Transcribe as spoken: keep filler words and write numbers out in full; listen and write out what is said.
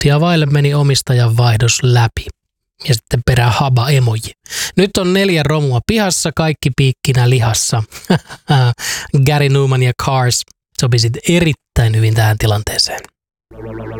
minuuttia vaille meni omistajan vaihdos läpi. Ja sitten perään haba emoji. Nyt on neljä romua pihassa, kaikki piikkinä lihassa. Gary Numan ja Cars sopisit erittäin hyvin tähän tilanteeseen.